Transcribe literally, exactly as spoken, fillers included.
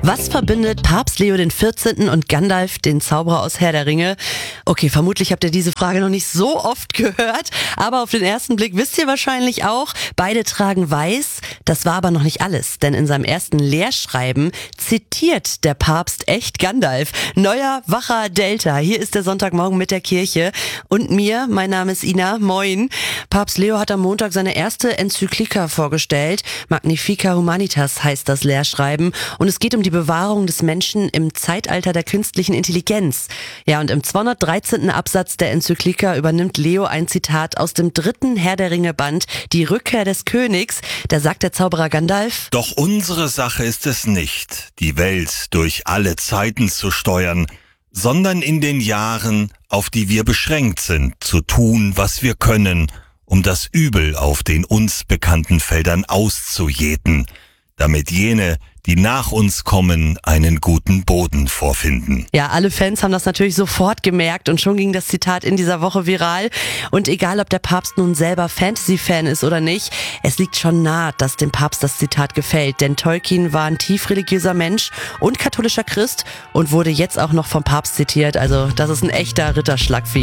Was verbindet Papst Leo der vierzehnte. und Gandalf, den Zauberer aus Herr der Ringe? Okay, vermutlich habt ihr diese Frage noch nicht so oft gehört, aber auf den ersten Blick wisst ihr wahrscheinlich auch, beide tragen weiß. Das war aber noch nicht alles, denn in seinem ersten Lehrschreiben zitiert der Papst echt Gandalf. Neuer, wacher Delta. Hier ist der Sonntagmorgen mit der Kirche und mir, mein Name ist Ina, moin. Papst Leo hat am Montag seine erste Enzyklika vorgestellt. Magnifica Humanitas heißt das Lehrschreiben und es geht um die Bewahrung des Menschen im Zeitalter der künstlichen Intelligenz. Ja, und im zweihundertdreizehnten. Absatz der Enzyklika übernimmt Leo ein Zitat aus dem dritten Herr der Ringe Band, die Rückkehr des Königs. Da sagt der Zauberer Gandalf: Doch unsere Sache ist es nicht, die Welt durch alle Zeiten zu steuern, sondern in den Jahren, auf die wir beschränkt sind, zu tun, was wir können, um das Übel auf den uns bekannten Feldern auszujäten, damit jene, die nach uns kommen, einen guten Boden vorfinden. Ja, alle Fans haben das natürlich sofort gemerkt und schon ging das Zitat in dieser Woche viral. Und egal, ob der Papst nun selber Fantasy-Fan ist oder nicht, es liegt schon nahe, dass dem Papst das Zitat gefällt. Denn Tolkien war ein tief religiöser Mensch und katholischer Christ und wurde jetzt auch noch vom Papst zitiert. Also das ist ein echter Ritterschlag für ihn.